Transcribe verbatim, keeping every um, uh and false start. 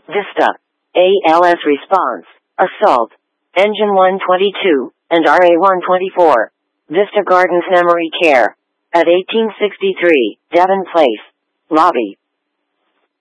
Vista, A L S Response, Assault, Engine one twenty-two, and R A one twenty-four. Vista Gardens Memory Care. At eighteen sixty-three, Devon Place. Lobby.